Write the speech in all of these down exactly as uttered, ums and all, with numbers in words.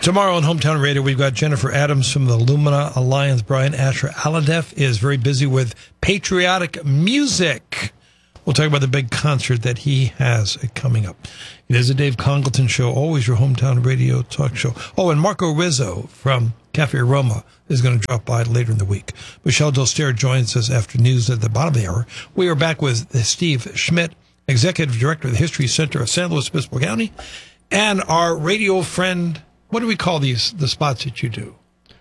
Tomorrow on Hometown Radio, we've got Jennifer Adams from the Lumina Alliance. Brian Asher Aladef is very busy with patriotic music. We'll talk about the big concert that he has coming up. It is a Dave Congleton show, always your Hometown Radio talk show. Oh, and Marco Rizzo from Cafe Roma is going to drop by later in the week. Michelle Dolster joins us after news at the bottom of the hour. We are back with Steve Schmidt, Executive Director of the History Center of San Luis Obispo County, and our radio friend. What do we call these, the spots that you do?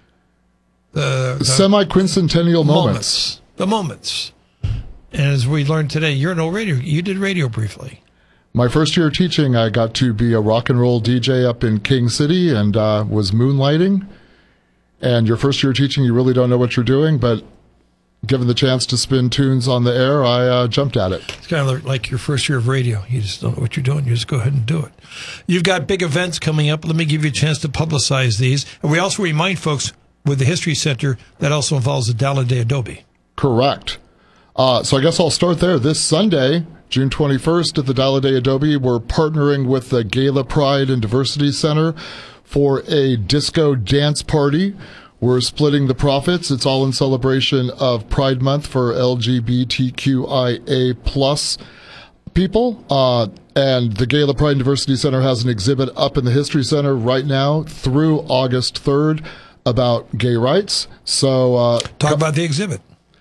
The, the Semi-quincentennial moments. moments. The moments. And as we learned today, you're an old radio. You did radio briefly. My first year teaching, I got to be a rock and roll D J up in King City and uh, was moonlighting. And your first year teaching, you really don't know what you're doing, but given the chance to spin tunes on the air, I uh, jumped at it. It's kind of like your first year of radio. You just don't know what you're doing. You just go ahead and do it. You've got big events coming up. Let me give you a chance to publicize these. And we also remind folks with the History Center that also involves the Dalla de Adobe. Correct. Uh, so I guess I'll start there. This Sunday, June twenty-first, at the Dalla de Adobe, we're partnering with the Gala Pride and Diversity Center for a disco dance party. We're splitting the profits. It's all in celebration of Pride Month for L G B T Q I A plus people. Uh, and the Gala Pride and Diversity Center has an exhibit up in the History Center right now through August third about gay rights. So uh, talk about the exhibit.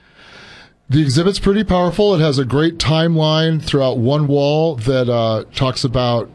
The exhibit's pretty powerful. It has a great timeline throughout one wall that uh, talks about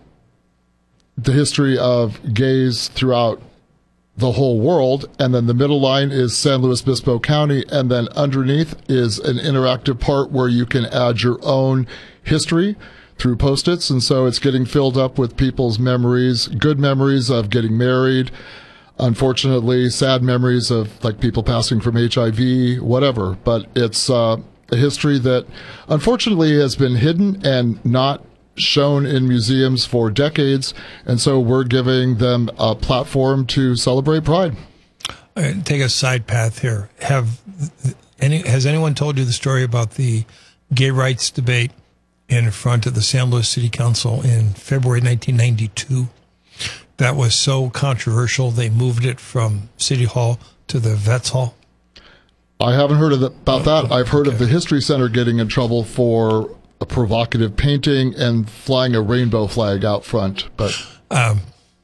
the history of gays throughout the whole world, and then the middle line is San Luis Obispo County, and then underneath is an interactive part where you can add your own history through Post-its, and so it's getting filled up with people's memories, good memories of getting married, unfortunately sad memories of like people passing from H I V, whatever, but it's uh, a history that unfortunately has been hidden and not shown in museums for decades, and so we're giving them a platform to celebrate Pride. Take a side path here. Have any has anyone told you the story about the gay rights debate in front of the San Luis City Council in February nineteen ninety-two? That was so controversial they moved it from City Hall to the Vets Hall. I haven't heard of the, about that. I've heard okay. of the History Center getting in trouble for a provocative painting and flying a rainbow flag out front, but um,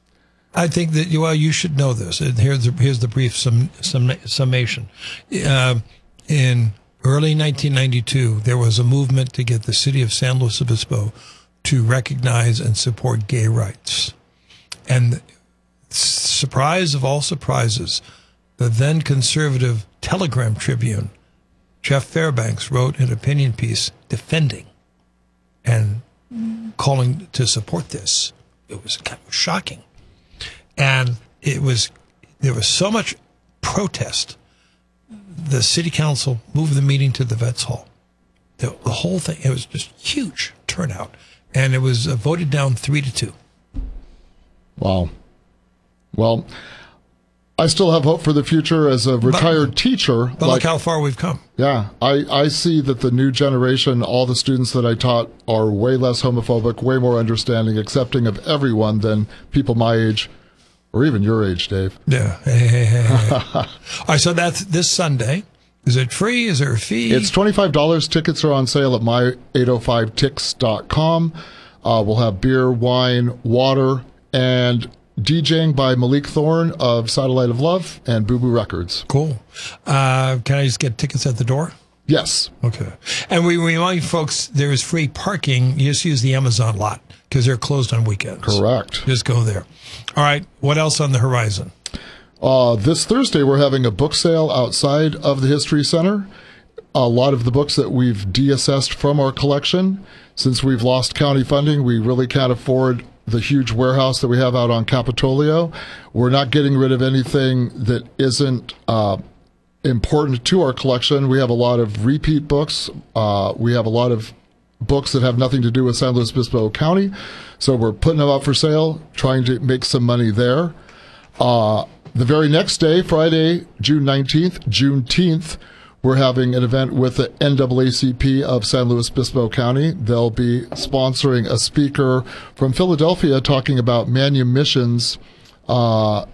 I think that well, you should know this. And here's the, here's the brief sum, sum, summation. Uh, in early nineteen ninety-two, there was a movement to get the city of San Luis Obispo to recognize and support gay rights. And surprise of all surprises, the then conservative Telegram Tribune, Jeff Fairbanks, wrote an opinion piece defending and calling to support this. It was kind of shocking. And it was, there was so much protest. The city council moved the meeting to the Vets Hall. The, the whole thing, it was just huge turnout. And it was uh, voted down three to two. Wow. Well, I still have hope for the future as a retired but, teacher. But like, look how far we've come. Yeah. I, I see that the new generation, all the students that I taught, are way less homophobic, way more understanding, accepting of everyone than people my age or even your age, Dave. Yeah. Hey, hey, hey, hey. All right, so that's this Sunday. Is it free? Is there a fee? It's twenty-five dollars. Tickets are on sale at my eight oh five tix dot com. Uh, we'll have beer, wine, water, and DJing by Malik Thorne of Satellite of Love and Boo Boo Records. Cool. Uh, can I just get tickets at the door? Yes. Okay. And we remind folks there is free parking. You just use the Amazon lot because they're closed on weekends. Correct. Just go there. All right. What else on the horizon? Uh, this Thursday, we're having a book sale outside of the History Center. A lot of the books that we've de-assessed from our collection, since we've lost county funding, we really can't afford the huge warehouse that we have out on Capitolio. We're not getting rid of anything that isn't uh, important to our collection. We have a lot of repeat books. Uh, we have a lot of books that have nothing to do with San Luis Obispo County. So we're putting them up for sale, trying to make some money there. Uh, the very next day, Friday, June nineteenth, Juneteenth, we're having an event with the N double A C P of San Luis Obispo County. They'll be sponsoring a speaker from Philadelphia talking about manumissions uh,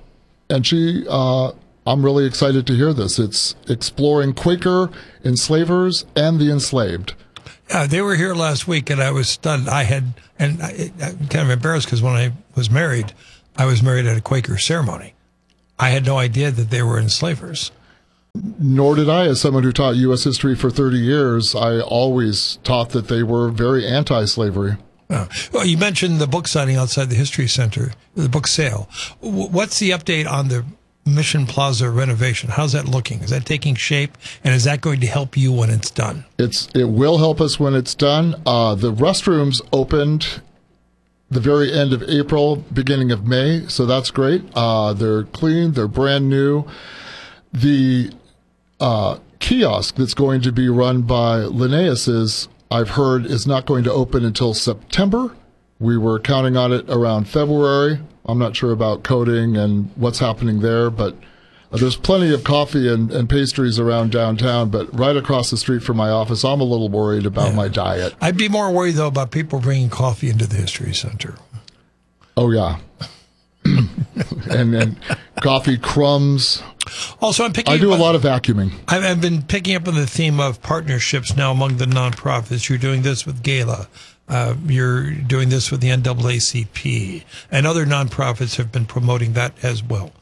and she, uh, I'm really excited to hear this. It's exploring Quaker enslavers and the enslaved. Uh, they were here last week, and I was stunned. I had, and I, I'm kind of embarrassed because when I was married, I was married at a Quaker ceremony. I had no idea that they were enslavers. Nor did I, as someone who taught U S history for thirty years. I always taught that they were very anti-slavery. Oh. Well, you mentioned the book signing outside the History Center, the book sale. W- what's the update on the Mission Plaza renovation? How's that looking? Is that taking shape? And is that going to help you when it's done? It's It will help us when it's done. Uh, the restrooms opened the very end of April, beginning of May, so that's great. Uh, they're clean. They're brand new. The uh, kiosk that's going to be run by Linnaeus's, I've heard, is not going to open until September. We were counting on it around February. I'm not sure about coding and what's happening there, but uh, there's plenty of coffee and, and pastries around downtown. But right across the street from my office, I'm a little worried about Yeah. my diet. I'd be more worried, though, about people bringing coffee into the History Center. Oh, yeah. and, and coffee crumbs. Also, I'm picking I do up a on- lot of vacuuming. I've, I've been picking up on the theme of partnerships now among the nonprofits. You're doing this with Gala. Uh, you're doing this with the N double A C P. And other nonprofits have been promoting that as well.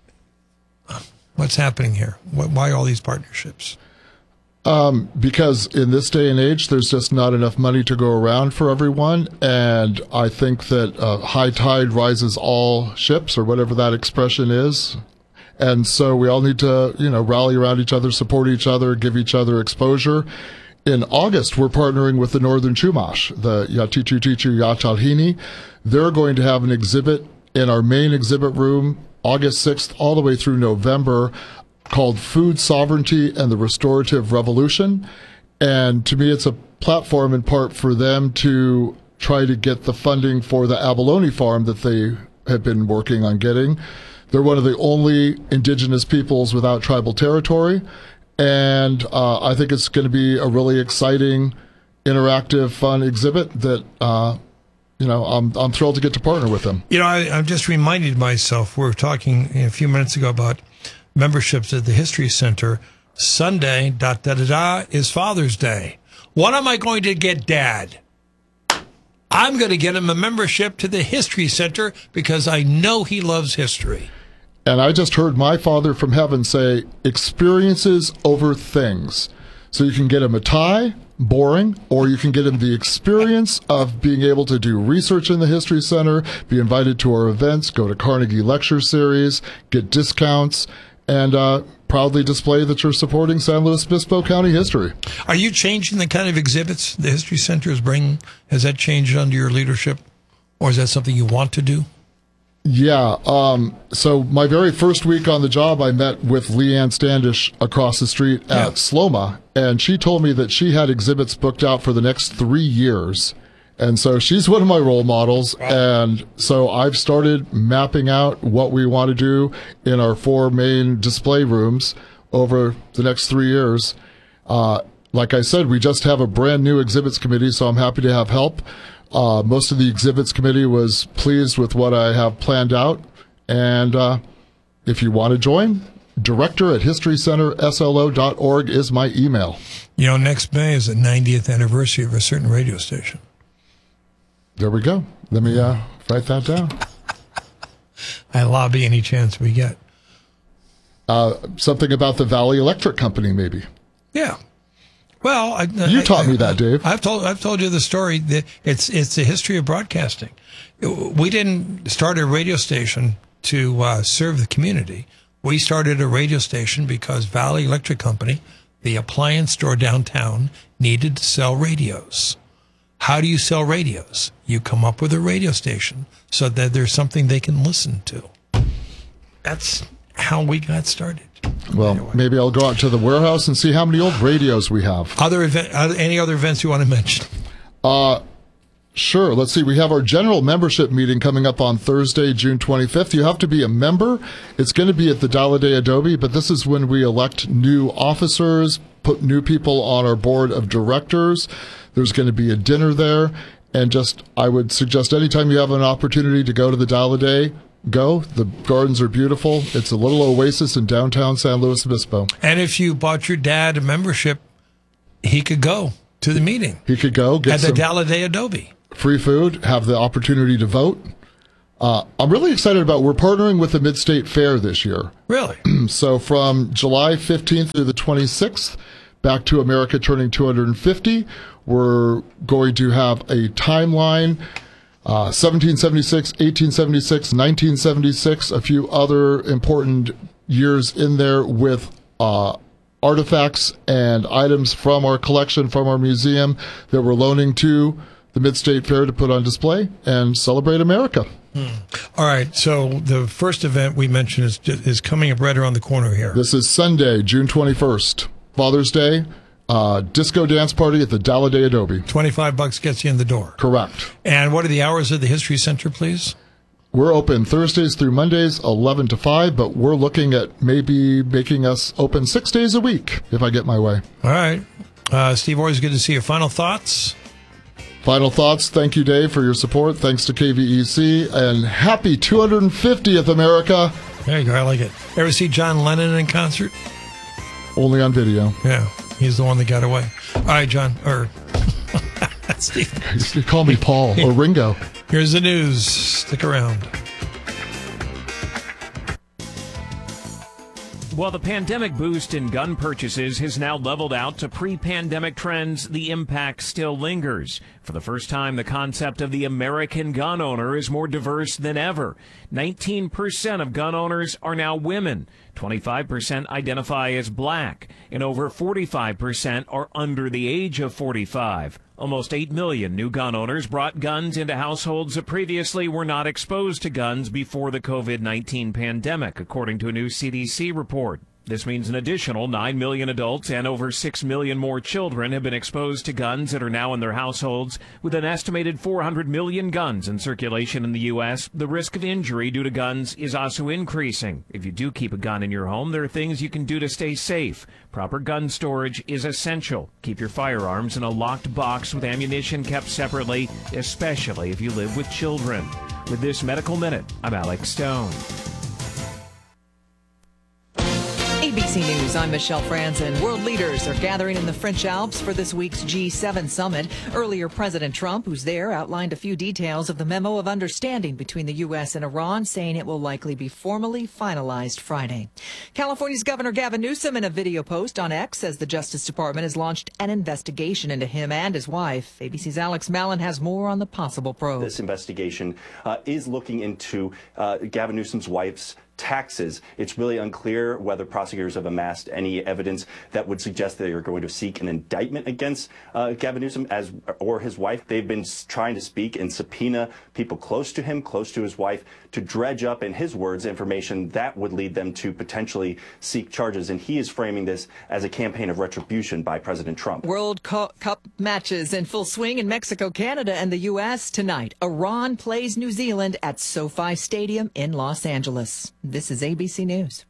What's happening here? Wh- Why all these partnerships? Um, because in this day and age, there's just not enough money to go around for everyone. And I think that uh, high tide rises all ships, or whatever that expression is. And so we all need to, you know, rally around each other, support each other, give each other exposure. In August, we're partnering with the Northern Chumash, the Yatichu Tichu Yatalhini. They're going to have an exhibit in our main exhibit room, August sixth, all the way through November, called Food Sovereignty and the Restorative Revolution. And to me, it's a platform in part for them to try to get the funding for the abalone farm that they have been working on getting. They're one of the only indigenous peoples without tribal territory. And uh, I think it's going to be a really exciting, interactive, fun exhibit that, uh, you know, I'm I'm thrilled to get to partner with them. You know, I, I've just reminded myself, we were talking a few minutes ago about memberships at the History Center. Sunday, da da da da, is Father's Day. What am I going to get Dad? I'm going to get him a membership to the History Center because I know he loves history. And I just heard my Father from heaven say, experiences over things. So you can get him a tie, boring, or you can get him the experience of being able to do research in the History Center, be invited to our events, go to Carnegie Lecture Series, get discounts, and uh, proudly display that you're supporting San Luis Obispo County history. Are you changing the kind of exhibits the History Center is bringing? Has that changed under your leadership? Or is that something you want to do? Yeah. Um, so my very first week on the job, I met with Leanne Standish across the street at Yeah. Sloma, and she told me that she had exhibits booked out for the next three years. And so she's one of my role models. And so I've started mapping out what we want to do in our four main display rooms over the next three years. Uh, like I said, we just have a brand new exhibits committee, so I'm happy to have help. Uh, most of the exhibits committee was pleased with what I have planned out. And uh, if you want to join, director at history center s l o dot org is my email. You know, next May is the ninetieth anniversary of a certain radio station. There we go. Let me uh, write that down. I lobby any chance we get. Uh, something about the Valley Electric Company, maybe. Yeah. Well, I, You I, taught I, me that, Dave. I've told I've told you the story. That it's it's the history of broadcasting. We didn't start a radio station to uh, serve the community. We started a radio station because Valley Electric Company, the appliance store downtown, needed to sell radios. How do you sell radios? You come up with a radio station so that there's something they can listen to. That's how we got started. Well, Anyway. maybe I'll go out to the warehouse and see how many old radios we have. Other event, other, any other events you want to mention? Uh, sure. Let's see. We have our general membership meeting coming up on Thursday, June twenty-fifth. You have to be a member. It's going to be at the Dalladé Adobe, but this is when we elect new officers, put new people on our board of directors. There's going to be a dinner there. And just, I would suggest anytime you have an opportunity to go to the Dalladé, go. The gardens are beautiful. It's a little oasis in downtown San Luis Obispo. And if you bought your dad a membership, he could go to the meeting. He could go get at the some Dalladé Adobe. Free food, have the opportunity to vote. Uh, I'm really excited about, we're partnering with the Mid-State Fair this year. Really? So from July fifteenth through the twenty-sixth, Back to America turning two hundred fifty, we're going to have a timeline, uh, seventeen seventy-six, eighteen seventy-six, nineteen seventy-six, a few other important years in there with uh, artifacts and items from our collection, from our museum that we're loaning to the Mid-State Fair to put on display and celebrate America. Hmm. All right. So the first event we mentioned is is coming up right around the corner here. This is Sunday, June twenty-first, Father's Day, uh, disco dance party at the Dalladé Adobe. twenty-five bucks gets you in the door. Correct. And what are the hours of the History Center, please? We're open Thursdays through Mondays, eleven to five, but we're looking at maybe making us open six days a week, if I get my way. All right. Uh, Steve, always good to see you. Final thoughts? Final thoughts. Thank you, Dave, for your support. Thanks to K V E C. And happy two hundred fiftieth, America. There you go. I like it. Ever see John Lennon in concert? Only on video. Yeah. He's the one that got away. All right, John. Or Steve. You call me Paul or Ringo. Here's the news. Stick around. While the pandemic boost in gun purchases has now leveled out to pre-pandemic trends, the impact still lingers. For the first time, the concept of the American gun owner is more diverse than ever. nineteen percent of gun owners are now women. twenty-five percent identify as black, and over forty-five percent are under the age of forty-five. Almost eight million new gun owners brought guns into households that previously were not exposed to guns before the COVID nineteen pandemic, according to a new C D C report. This means an additional nine million adults and over six million more children have been exposed to guns that are now in their households. With an estimated four hundred million guns in circulation in the U S, the risk of injury due to guns is also increasing. If you do keep a gun in your home, there are things you can do to stay safe. Proper gun storage is essential. Keep your firearms in a locked box with ammunition kept separately, especially if you live with children. With this Medical Minute, I'm Alex Stone. A B C News, I'm Michelle Franzen. World leaders are gathering in the French Alps for this week's G seven summit. Earlier, President Trump, who's there, outlined a few details of the memo of understanding between the U S and Iran, saying it will likely be formally finalized Friday. California's Governor Gavin Newsom, in a video post on X, says the Justice Department has launched an investigation into him and his wife. A B C's Alex Mallon has more on the possible probe. This investigation uh, is looking into uh, Gavin Newsom's wife's taxes. It's really unclear whether prosecutors have amassed any evidence that would suggest they are going to seek an indictment against uh, Gavin Newsom as or his wife. They've been trying to speak and subpoena people close to him, close to his wife, to dredge up, in his words, information that would lead them to potentially seek charges. And he is framing this as a campaign of retribution by President Trump. World Cup matches in full swing in Mexico, Canada, and the U S tonight. Iran plays New Zealand at SoFi Stadium in Los Angeles. This is A B C News.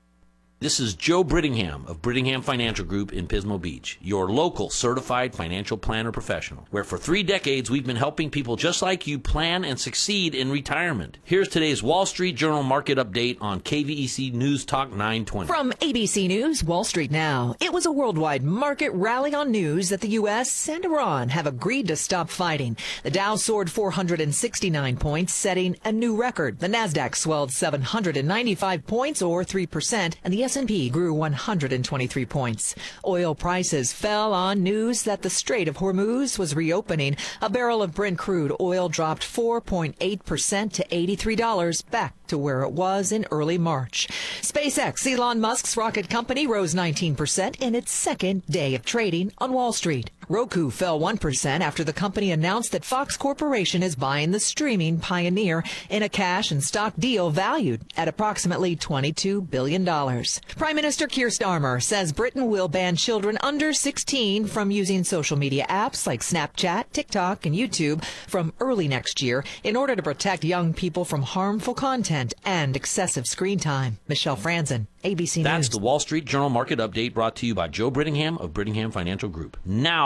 This is Joe Brittingham of Brittingham Financial Group in Pismo Beach, your local certified financial planner professional, where for three decades we've been helping people just like you plan and succeed in retirement. Here's today's Wall Street Journal market update on K V E C News Talk nine twenty. From A B C News, Wall Street Now. It was a worldwide market rally on news that the U S and Iran have agreed to stop fighting. The Dow soared four hundred sixty-nine points, setting a new record. The Nasdaq swelled seven hundred ninety-five points, or three percent, and the S and P grew one hundred twenty-three points. Oil prices fell on news that the Strait of Hormuz was reopening. A barrel of Brent crude oil dropped four point eight percent to eighty-three dollars, back to where it was in early March. SpaceX, Elon Musk's rocket company, rose nineteen percent in its second day of trading on Wall Street. Roku fell one percent after the company announced that Fox Corporation is buying the streaming pioneer in a cash and stock deal valued at approximately twenty-two billion dollars. Prime Minister Keir Starmer says Britain will ban children under sixteen from using social media apps like Snapchat, TikTok, and YouTube from early next year in order to protect young people from harmful content and excessive screen time. Michelle Franzen, A B C News. That's the Wall Street Journal market update brought to you by Joe Brittingham of Brittingham Financial Group. Now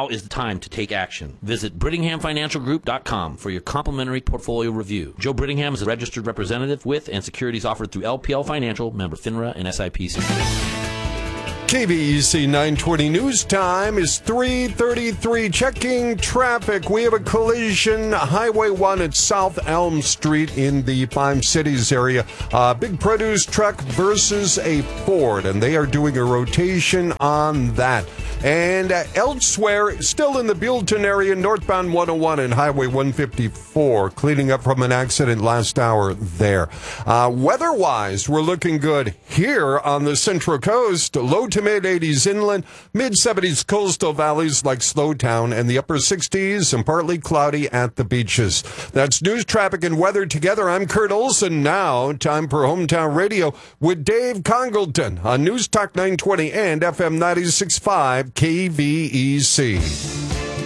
Now is the time to take action. Visit Brittingham Financial Group dot com for your complimentary portfolio review. Joe Brittingham is a registered representative with and securities offered through L P L Financial, member FINRA and S I P C. K V E C nine twenty news time is three thirty-three. Checking traffic. We have a collision. Highway one at South Elm Street in the Five Cities area. Uh, big produce truck versus a Ford, and they are doing a rotation on that. And uh, elsewhere, still in the Buellton area, northbound one oh one and Highway one fifty-four, cleaning up from an accident last hour there. Uh, weather-wise, we're looking good here on the Central Coast. Low to mid eighties inland, mid seventies coastal valleys like Slowtown, and the upper sixties and partly cloudy at the beaches. That's news, traffic, and weather together. I'm Kurt Olson. Now, time for Hometown Radio with Dave Congleton on News Talk nine twenty and F M ninety-six point five K V E C.